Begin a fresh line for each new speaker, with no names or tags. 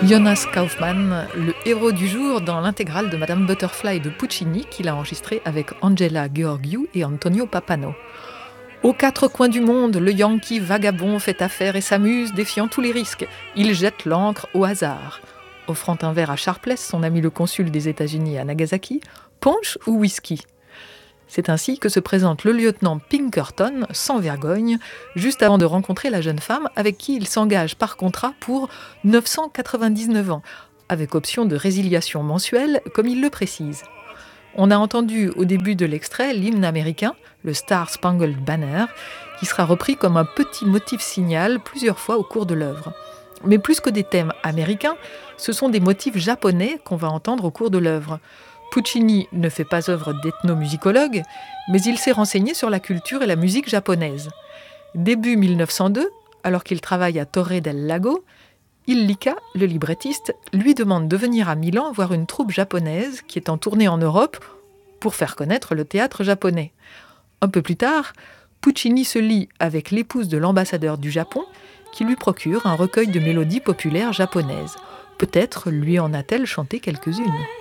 Jonas Kaufmann, le héros du jour dans l'intégrale de Madame Butterfly de Puccini qu'il a enregistré avec Angela Gheorghiu et Antonio Pappano. Aux quatre coins du monde, le Yankee vagabond fait affaire et s'amuse, défiant tous les risques. Il jette l'ancre au hasard. Offrant un verre à Sharpless, son ami le consul des États-Unis à Nagasaki, punch ou whisky ? C'est ainsi que se présente le lieutenant Pinkerton, sans vergogne, juste avant de rencontrer la jeune femme avec qui il s'engage par contrat pour 999 ans, avec option de résiliation mensuelle, comme il le précise. On a entendu au début de l'extrait l'hymne américain, le Star Spangled Banner, qui sera repris comme un petit motif signal plusieurs fois au cours de l'œuvre. Mais plus que des thèmes américains, ce sont des motifs japonais qu'on va entendre au cours de l'œuvre. Puccini ne fait pas œuvre d'ethnomusicologue, mais il s'est renseigné sur la culture et la musique japonaise. Début 1902, alors qu'il travaille à Torre del Lago, Illica, le librettiste, lui demande de venir à Milan voir une troupe japonaise qui est en tournée en Europe pour faire connaître le théâtre japonais. Un peu plus tard, Puccini se lie avec l'épouse de l'ambassadeur du Japon qui lui procure un recueil de mélodies populaires japonaises. Peut-être lui en a-t-elle chanté quelques-unes.